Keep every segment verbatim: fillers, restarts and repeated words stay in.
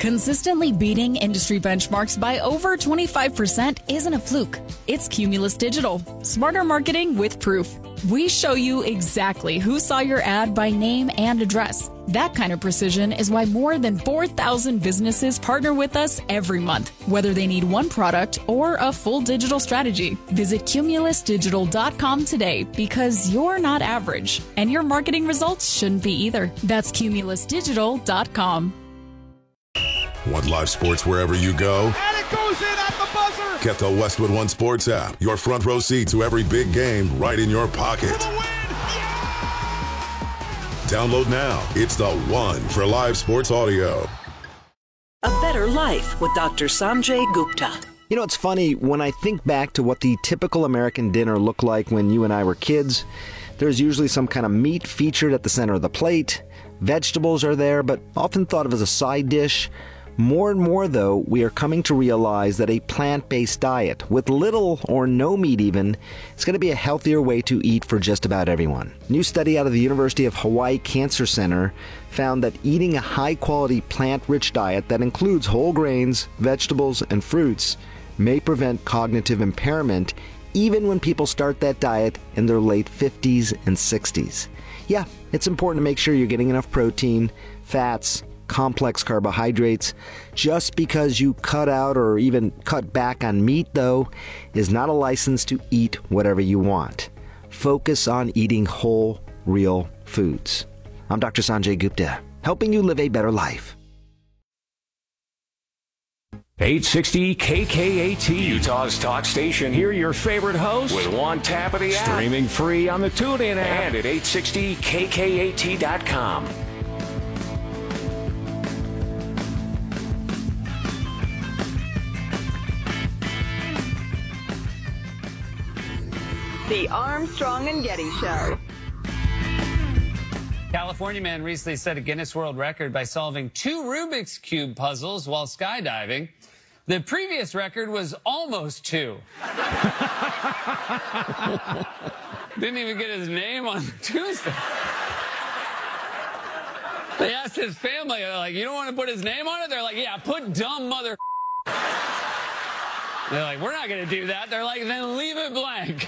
Consistently beating industry benchmarks by over twenty-five percent isn't a fluke. It's Cumulus Digital. Smarter marketing with proof. We show you exactly who saw your ad by name and address. That kind of precision is why more than four thousand businesses partner with us every month, whether they need one product or a full digital strategy. Visit cumulus digital dot com today because you're not average, and your marketing results shouldn't be either. That's cumulus digital dot com. Want live sports wherever you go? And it goes in at the buzzer! Get the Westwood One Sports app. Your front row seat to every big game right in your pocket. For the win! Yeah! Download now. It's the one for live sports audio. A Better Life with Doctor Sanjay Gupta. You know, it's funny, when I think back to what the typical American dinner looked like when you and I were kids, there's usually some kind of meat featured at the center of the plate. Vegetables are there, but often thought of as a side dish. More and more, though, we are coming to realize that a plant-based diet, with little or no meat even, is going to be a healthier way to eat for just about everyone. A new study out of the University of Hawaii Cancer Center found that eating a high-quality plant-rich diet that includes whole grains, vegetables, and fruits may prevent cognitive impairment even when people start that diet in their late fifties and sixties. Yeah, it's important to make sure you're getting enough protein, fats, complex carbohydrates. Just because you cut out or even cut back on meat, though, is not a license to eat whatever you want. Focus on eating whole, real foods. I'm Doctor Sanjay Gupta, helping you live a better life. eight sixty K K A T, Utah's talk station. Hear your favorite host with one tap of the app. Streaming free on the TuneIn app and at eight sixty K K A T dot com. The Armstrong and Getty Show. California man recently set a Guinness World Record by solving two Rubik's Cube puzzles while skydiving. The previous record was almost two. Didn't even get his name on Tuesday. They asked his family, they're like, you don't want to put his name on it? They're like, yeah, put dumb mother. They're like, we're not going to do that. They're like, then leave it blank.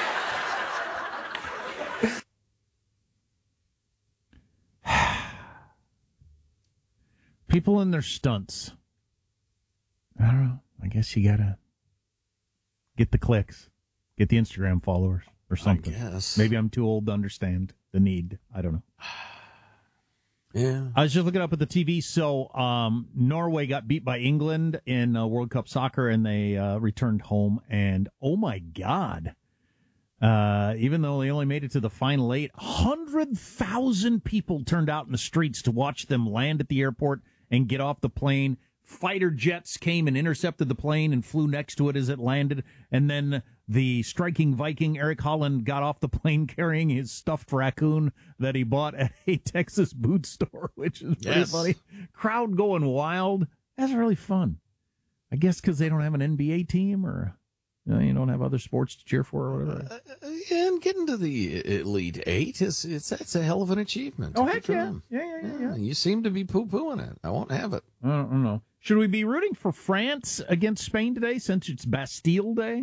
People and their stunts. I don't know. I guess you got to get the clicks, get the Instagram followers or something. I guess. Maybe I'm too old to understand the need. I don't know. Yeah. I was just looking up at the T V. So um, Norway got beat by England in uh, World Cup soccer, and they uh, returned home. And, oh, my God, uh, even though they only made it to the final eight, one hundred thousand people turned out in the streets to watch them land at the airport and get off the plane. Fighter jets came and intercepted the plane and flew next to it as it landed. And then the striking Viking, Eric Holland, got off the plane carrying his stuffed raccoon that he bought at a Texas boot store, which is pretty Yes. funny. Crowd going wild. That's really fun. I guess because they don't have an N B A team or you, know, you don't have other sports to cheer for or whatever. Uh, and getting to the Elite Eight is it's that's a hell of an achievement. Oh, Good heck for yeah. them. Yeah, yeah, yeah, yeah. You seem to be poo-pooing it. I won't have it. I don't, I don't know. Should we be rooting for France against Spain today since it's Bastille Day?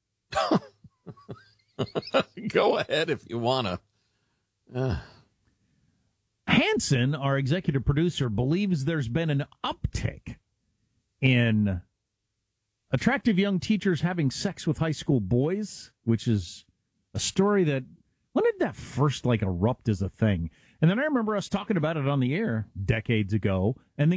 Go ahead if you want to. Uh. Hanson, our executive producer, believes there's been an uptick in attractive young teachers having sex with high school boys, which is a story that, when did that first like erupt as a thing? And then I remember us talking about it on the air decades ago, and then